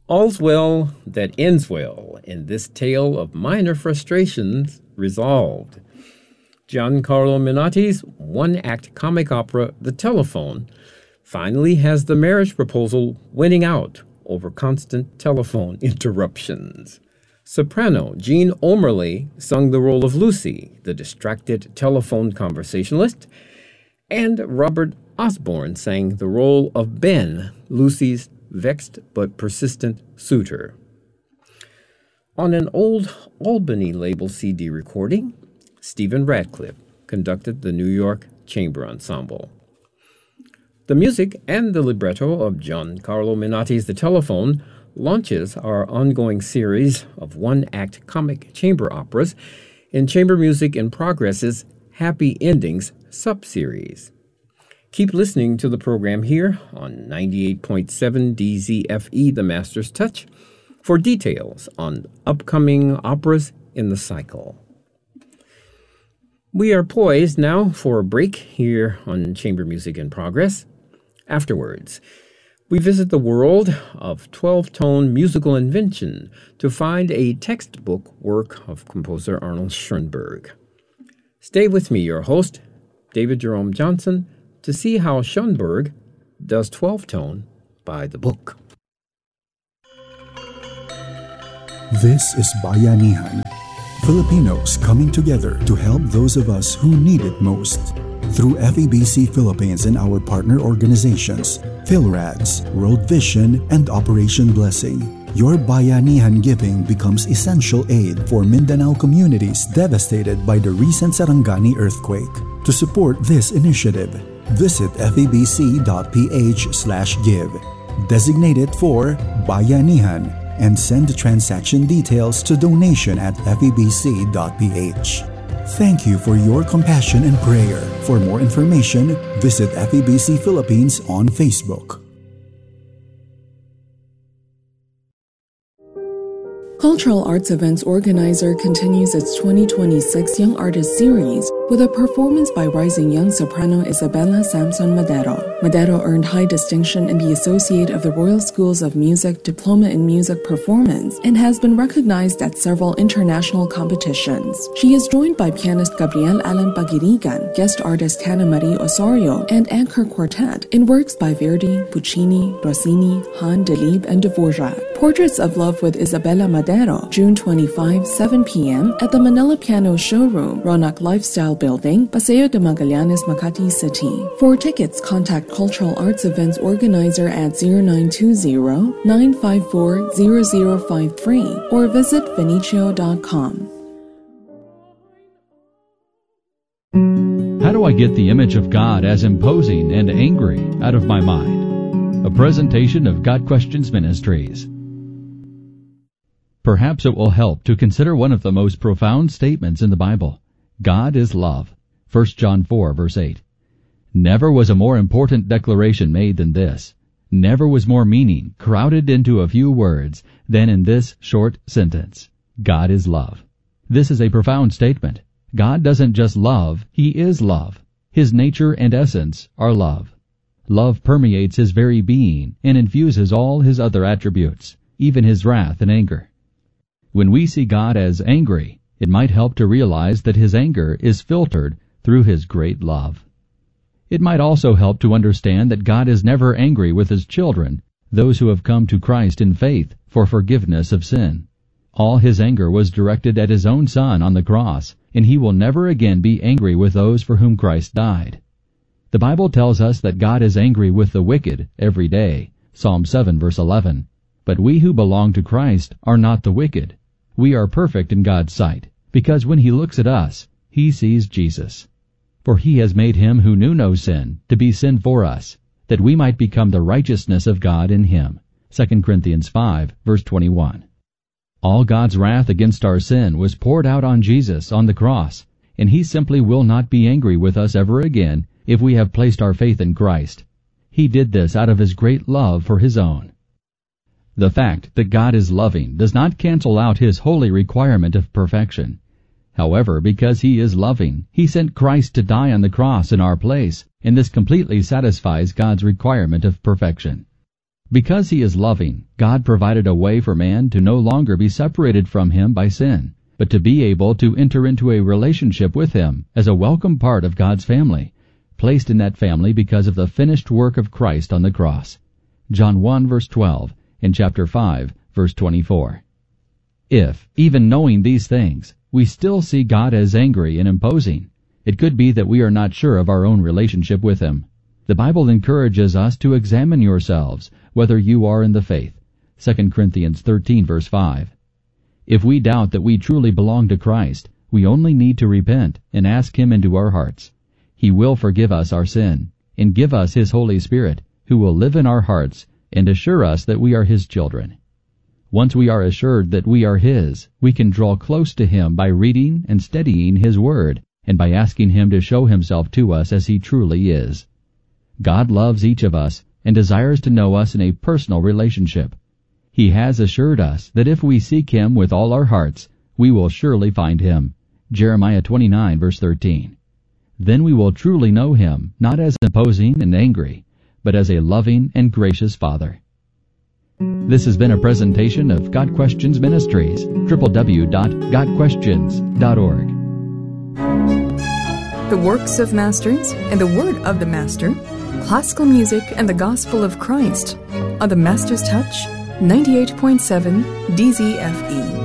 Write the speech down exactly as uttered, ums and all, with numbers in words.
All's well that ends well, in this tale of minor frustrations resolved. Giancarlo Menotti's one-act comic opera, The Telephone, finally has the marriage proposal winning out over constant telephone interruptions. Soprano Jean Omerley sung the role of Lucy, the distracted telephone conversationalist, and Robert Osborne sang the role of Ben, Lucy's vexed but persistent suitor. On an old Albany label C D recording, Stephen Radcliffe conducted the New York Chamber Ensemble. The music and the libretto of Giancarlo Menotti's The Telephone launches our ongoing series of one-act comic chamber operas in Chamber Music in Progress's Happy Endings sub-series. Keep listening to the program here on ninety-eight point seven D Z F E, The Master's Touch, for details on upcoming operas in the cycle. We are poised now for a break here on Chamber Music in Progress. Afterwards, we visit the world of twelve-tone musical invention to find a textbook work of composer Arnold Schoenberg. Stay with me, your host, David Jerome Johnson, to see how Schoenberg does twelve-tone by the book. This is Bayanihan, Filipinos coming together to help those of us who need it most. Through F E B C Philippines and our partner organizations, PhilRads, World Vision, and Operation Blessing, your Bayanihan giving becomes essential aid for Mindanao communities devastated by the recent Sarangani earthquake. To support this initiative, visit febc.ph slash give, designate it for Bayanihan, and send the transaction details to donation at febc.ph. Thank you for your compassion and prayer. For more information, visit F E B C Philippines on Facebook. Cultural Arts Events organizer continues its twenty twenty-six Young Artist Series with a performance by rising young soprano Isabella Samson Madero. Madero earned high distinction in the Associate of the Royal Schools of Music Diploma in Music Performance and has been recognized at several international competitions. She is joined by pianist Gabriel Alan Pagirigan, guest artist Hannah Marie Osorio, and anchor quartet in works by Verdi, Puccini, Rossini, Han, Delibes, and Dvorak. Portraits of Love with Isabella Madero, June twenty-fifth, seven p.m. at the Manila Piano Showroom, Ronak Lifestyle Building, Paseo de Magallanes, Makati City. For tickets, contact Cultural Arts Events organizer at zero nine two zero, nine five four, zero zero five three or visit Venicio dot com. How do I get the image of God as imposing and angry out of my mind? A presentation of God Questions Ministries. Perhaps it will help to consider one of the most profound statements in the Bible. God is love. First John four, verse eight. Never was a more important declaration made than this. Never was more meaning crowded into a few words than in this short sentence. God is love. This is a profound statement. God doesn't just love, He is love. His nature and essence are love. Love permeates His very being and infuses all His other attributes, even His wrath and anger. When we see God as angry, it might help to realize that His anger is filtered through His great love. It might also help to understand that God is never angry with His children, those who have come to Christ in faith for forgiveness of sin. All His anger was directed at His own Son on the cross, and He will never again be angry with those for whom Christ died. The Bible tells us that God is angry with the wicked every day, Psalm seven, verse eleven. But we who belong to Christ are not the wicked. We are perfect in God's sight, because when He looks at us, He sees Jesus. For He has made Him who knew no sin to be sin for us, that we might become the righteousness of God in Him. Second Corinthians five, verse twenty-one. All God's wrath against our sin was poured out on Jesus on the cross, and He simply will not be angry with us ever again if we have placed our faith in Christ. He did this out of His great love for His own. The fact that God is loving does not cancel out His holy requirement of perfection. However, because He is loving, He sent Christ to die on the cross in our place, and this completely satisfies God's requirement of perfection. Because he is loving, God provided a way for man to no longer be separated from him by sin, but to be able to enter into a relationship with him as a welcome part of God's family, placed in that family because of the finished work of Christ on the cross. John one verse twelve and chapter five verse twenty-four. If, even knowing these things, we still see God as angry and imposing, it could be that we are not sure of our own relationship with him. The Bible encourages us to examine yourselves whether you are in the faith. Second Corinthians thirteen verse five. If we doubt that we truly belong to Christ, we only need to repent and ask him into our hearts. He will forgive us our sin and give us his Holy Spirit, who will live in our hearts and assure us that we are his children. Once we are assured that we are his, we can draw close to him by reading and studying his word and by asking him to show himself to us as he truly is. God loves each of us and desires to know us in a personal relationship. He has assured us that if we seek him with all our hearts, we will surely find him. Jeremiah twenty-nine verse thirteen. Then we will truly know him, not as imposing and angry, but as a loving and gracious Father. This has been a presentation of God Questions Ministries, w w w dot god questions dot org. The works of masters and the word of the master, classical music and the gospel of Christ on the Master's Touch ninety-eight point seven D Z F E.